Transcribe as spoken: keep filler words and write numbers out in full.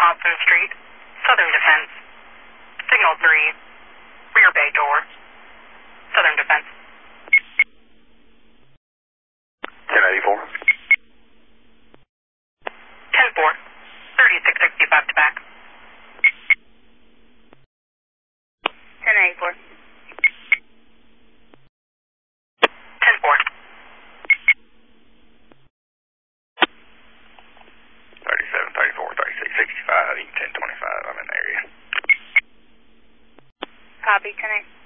Johnson Street, Southern Defense. Signal three, rear bay door, Southern Defense. ten eighty-four. ten four, thirty-six sixty back to back. ten eighty-four. ten four. thirty-seven, thirty-four, thirty-six, sixty-five, ten twenty-five. I'm in the area. Copy, ten eight.